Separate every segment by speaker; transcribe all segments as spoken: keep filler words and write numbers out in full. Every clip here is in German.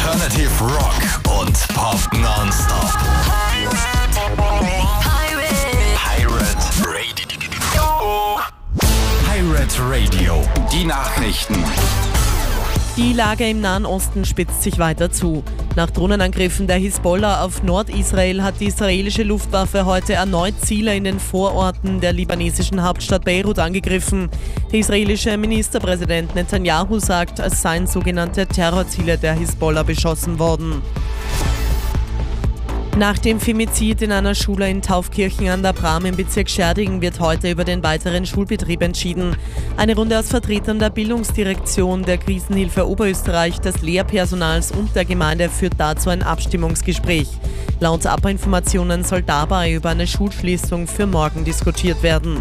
Speaker 1: Alternative Rock und Pop nonstop. Pirate Radio. Pirate Radio. Die Nachrichten.
Speaker 2: Die Lage im Nahen Osten spitzt sich weiter zu. Nach Drohnenangriffen der Hisbollah auf Nordisrael hat die israelische Luftwaffe heute erneut Ziele in den Vororten der libanesischen Hauptstadt Beirut angegriffen. Der israelische Ministerpräsident Netanyahu sagt, es seien sogenannte Terrorziele der Hisbollah beschossen worden. Nach dem Femizid in einer Schule in Taufkirchen an der Bram im Bezirk Scherding wird heute über den weiteren Schulbetrieb entschieden. Eine Runde aus Vertretern der Bildungsdirektion, der Krisenhilfe Oberösterreich, des Lehrpersonals und der Gemeinde führt dazu ein Abstimmungsgespräch. Laut A P A-Informationen soll dabei über eine Schulschließung für morgen diskutiert werden.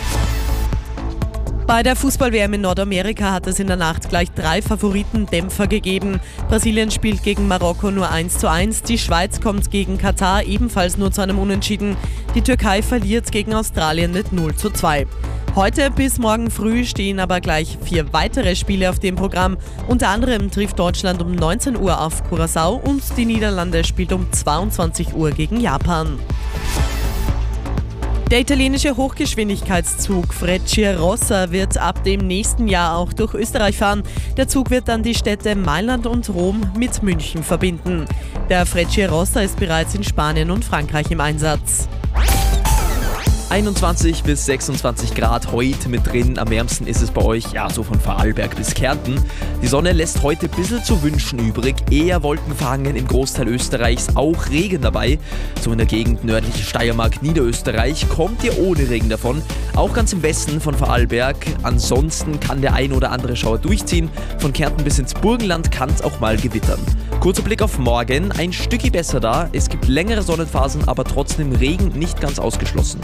Speaker 2: Bei der Fußball-W M in Nordamerika hat es in der Nacht gleich drei Favoritendämpfer gegeben. Brasilien spielt gegen Marokko nur eins zu eins, die Schweiz kommt gegen Katar ebenfalls nur zu einem Unentschieden, die Türkei verliert gegen Australien mit null zu zwei. Heute bis morgen früh stehen aber gleich vier weitere Spiele auf dem Programm. Unter anderem trifft Deutschland um neunzehn Uhr auf Curaçao und die Niederlande spielt um zweiundzwanzig Uhr gegen Japan. Der italienische Hochgeschwindigkeitszug Frecciarossa wird ab dem nächsten Jahr auch durch Österreich fahren. Der Zug wird dann die Städte Mailand und Rom mit München verbinden. Der Frecciarossa ist bereits in Spanien und Frankreich im Einsatz.
Speaker 3: einundzwanzig bis sechsundzwanzig Grad heute mit drin. Am wärmsten ist es bei euch, ja, so von Vorarlberg bis Kärnten. Die Sonne lässt heute ein bisschen zu wünschen übrig. Eher wolkenverhangen im Großteil Österreichs, auch Regen dabei. So in der Gegend nördliche Steiermark, Niederösterreich kommt ihr ohne Regen davon. Auch ganz im Westen von Vorarlberg. Ansonsten kann der ein oder andere Schauer durchziehen. Von Kärnten bis ins Burgenland kann es auch mal gewittern. Kurzer Blick auf morgen, ein Stückchen besser da. Es gibt längere Sonnenphasen, aber trotzdem Regen nicht ganz ausgeschlossen.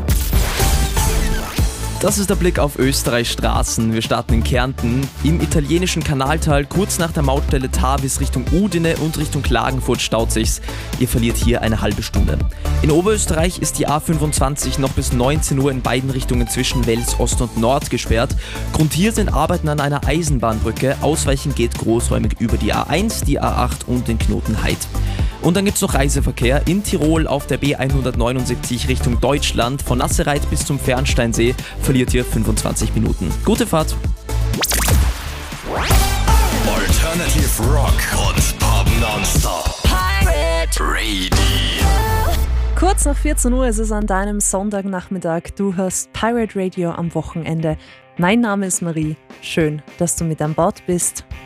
Speaker 3: Das ist der Blick auf Österreichs Straßen. Wir starten in Kärnten. Im italienischen Kanaltal, kurz nach der Mautstelle Tavis Richtung Udine und Richtung Klagenfurt staut sich's. Ihr verliert hier eine halbe Stunde. In Oberösterreich ist die A fünfundzwanzig noch bis neunzehn Uhr in beiden Richtungen zwischen Wels Ost und Nord gesperrt. Grund hier sind Arbeiten an einer Eisenbahnbrücke. Ausweichen geht großräumig über die A eins, die A acht und den Knoten Heid. Und dann gibt es noch Reiseverkehr in Tirol auf der B hundertneunundsiebzig Richtung Deutschland. Von Nassereit bis zum Fernsteinsee verliert ihr fünfundzwanzig Minuten. Gute Fahrt!
Speaker 1: Alternative Rock und Pop nonstop. Pirate Radio.
Speaker 4: Kurz nach vierzehn Uhr ist es an deinem Sonntagnachmittag. Du hörst Pirate Radio am Wochenende. Mein Name ist Marie. Schön, dass du mit an Bord bist.